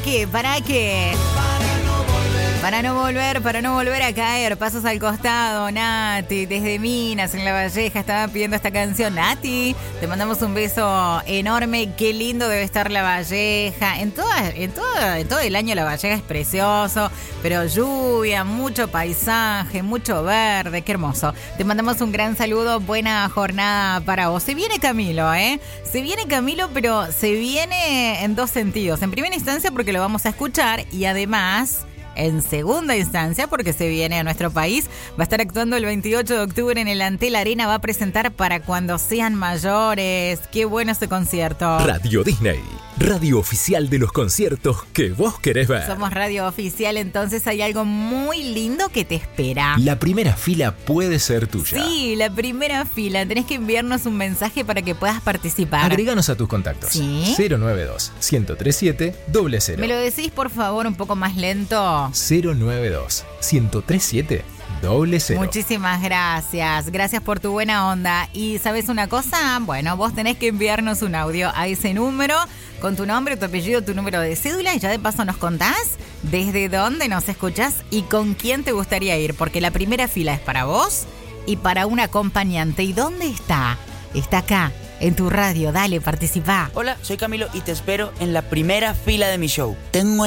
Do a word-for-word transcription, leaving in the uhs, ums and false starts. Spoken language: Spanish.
qué? ¿Para qué? Para no volver, para no volver a caer. Pasos al costado, Nati, desde Minas, en La Valleja, estaba pidiendo esta canción. Nati, te mandamos un beso enorme. Qué lindo debe estar La Valleja. En, toda, en, toda, en todo el año La Valleja es precioso, pero lluvia, mucho paisaje, mucho verde, qué hermoso. Te mandamos un gran saludo, buena jornada para vos. Se viene Camilo, ¿eh? Se viene Camilo, pero se viene en dos sentidos. En primera instancia porque lo vamos a escuchar y además... en segunda instancia, porque se viene a nuestro país, va a estar actuando el veintiocho de octubre en el Antel Arena, va a presentar Para Cuando Sean Mayores. Qué bueno este concierto. Radio Disney, radio oficial de los conciertos que vos querés ver. Somos radio oficial, entonces hay algo muy lindo que te espera. La primera fila puede ser tuya. Sí, la primera fila. Tenés que enviarnos un mensaje para que puedas participar. Agreganos a tus contactos. ¿Sí? cero nueve dos, uno cero tres siete, cero cero. ¿Me lo decís, por favor, un poco más lento? cero nueve dos, uno tres siete, cero cero. Muchísimas gracias. Gracias por tu buena onda. Y ¿sabes una cosa? Bueno, vos tenés que enviarnos un audio a ese número con tu nombre, tu apellido, tu número de cédula y ya de paso nos contás desde dónde nos escuchás y con quién te gustaría ir, porque la primera fila es para vos y para un acompañante. ¿Y dónde está? Está acá, en tu radio. Dale, participá. Hola, soy Camilo y te espero en la primera fila de mi show. Tengo